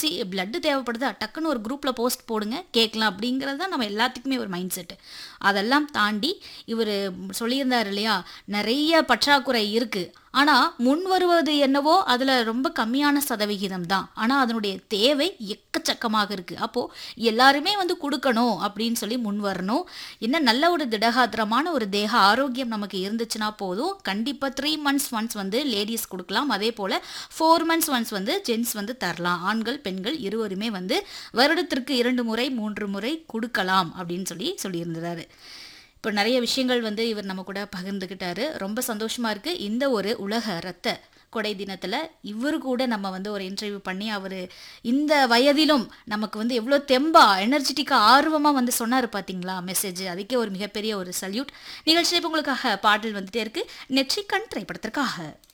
ஊசி பிளட் தேவைப்படுதா டக்குன்னு ஒரு குரூப்பில் போஸ்ட் போடுங்க கேட்கலாம் அப்படிங்கிறது தான் நம்ம எல்லாத்துக்குமே ஒரு மைண்ட் செட்டு. அதெல்லாம் தாண்டி இவர் சொல்லியிருந்தார் இல்லையா, நிறைய பற்றாக்குறை இருக்குது, ஆனால் முன் வருவது என்னவோ அதில் ரொம்ப கம்மியான சதவிகிதம் தான், ஆனால் அதனுடைய தேவை எக்கச்சக்கமாக இருக்குது. அப்போது எல்லாருமே வந்து கொடுக்கணும் அப்படின்னு சொல்லி முன் வரணும். என்ன நல்ல ஒரு திடகாத்திரமான ஒரு தேக ஆரோக்கியம் நமக்கு இருந்துச்சுன்னா போதும், கண்டிப்பாக 3 months ஒன்ஸ் வந்து லேடிஸ் கொடுக்கலாம், அதே போல் 4 months ஒன்ஸ் வந்து ஜென்ஸ் வந்து தரலாம். ஆண்கள் பெண்கள் இருவருமே வந்து வருடத்திற்கு 2 முறை 3 முறை கொடுக்கலாம் அப்படின்னு சொல்லியிருந்தாரு. இப்போ நிறைய விஷயங்கள் வந்து இவர் நம்ம கூட பகிர்ந்துக்கிட்டாரு. ரொம்ப சந்தோஷமாக இருக்குது. இந்த ஒரு உலக இரத்த கொடை தினத்தில் இவர் கூட நம்ம வந்து ஒரு இன்டர்வியூ பண்ணி அவர் இந்த வயதிலும் நமக்கு வந்து எவ்வளோ தெம்பா எனர்ஜெட்டிக்காக ஆர்வமாக வந்து சொன்னார் பார்த்தீங்களா மெசேஜ். அதுக்கே ஒரு மிகப்பெரிய ஒரு சல்யூட். நிகழ்ச்சியில் இப்போ உங்களுக்காக பாடல் வந்துட்டே இருக்குது. நெற்றிக்கண் திரைப்படத்திற்காக.